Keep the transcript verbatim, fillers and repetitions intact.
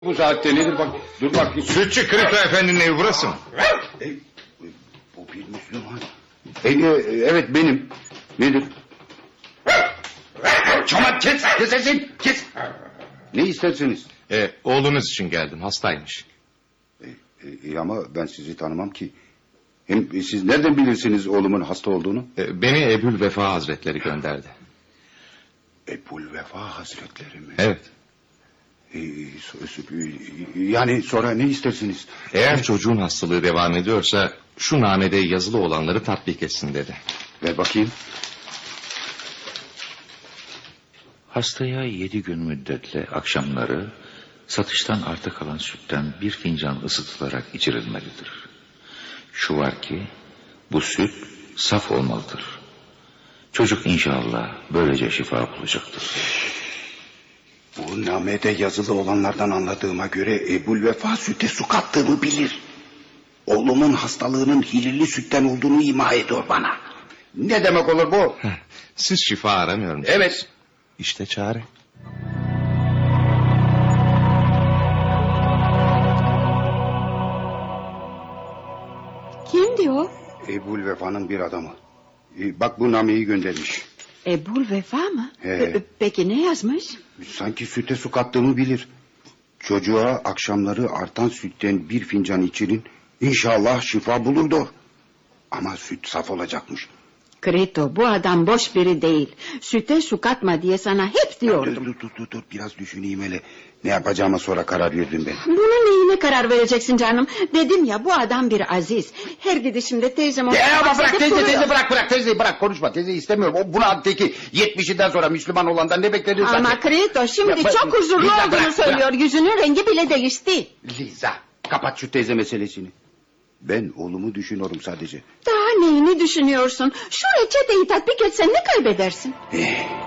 Bu saatte nedir bak, dur bak. Sütçü Krito Efendi'nin evi burası mı? E, bu bir Müslüman. E, e, evet benim. Nedir? Çomak kes, kes sesini, kes. Ne isterseniz. Ee, oğlunuz için geldim, hastaymış. E, e, ama ben sizi tanımam ki. Hem e, siz nereden bilirsiniz oğlumun hasta olduğunu? Ee, beni Ebul Vefa Hazretleri gönderdi. Ebul Vefa Hazretleri mi? Evet. E, yani sonra ne istersiniz? Eğer çocuğun hastalığı devam ediyorsa şu namede yazılı olanları tatbik etsin dedi. Ver bakayım. Hastaya yedi gün müddetle akşamları satıştan arta kalan sütten bir fincan ısıtılarak içirilmelidir. Şu var ki bu süt saf olmalıdır. Çocuk inşallah böylece şifa bulacaktır. Bu namede yazılı olanlardan anladığıma göre Ebul Vefa süte su kattığımı bilir. Oğlumun hastalığının hilirli sütten olduğunu ima ediyor bana. Ne demek olur bu? Siz şifa aramıyor musunuz? Evet. İşte çare. Kimdi o? Ebul Vefa'nın bir adamı. Ee, bak bu nameyi göndermiş. Ebul Vefa mı? He. Pe- Peki ne yazmış? Sanki süte su kattığımı bilir. Çocuğa akşamları artan sütten bir fincan içirin. İnşallah şifa bulurdu. Ama süt saf olacakmış. Krito, bu adam boş biri değil. Süte su katma diye sana hep Dur diyordum. dur dur, dur, dur. Biraz düşüneyim hele. Ne yapacağıma sonra karar verdim ben. Bunun neyine karar vereceksin canım? Dedim ya, bu adam bir aziz. Her gidişimde teyzem... ona Ya ama bırak bahsedip teyze duruyor. teyze bırak bırak teyzeyi bırak konuşma. Teyzeyi istemiyorum. O buna teki yetmişinden sonra Müslüman olandan ne bekleniyor zaten? Ama Krito şimdi Ya, bak- çok huzurlu Liza, olduğunu bırak, söylüyor. bırak. Yüzünün rengi bile değişti. Liza kapat şu teyze meselesini. Ben oğlumu düşünüyorum sadece. Daha neyini düşünüyorsun? Şu reçeteyi tatbik etsen ne kaybedersin? Eh,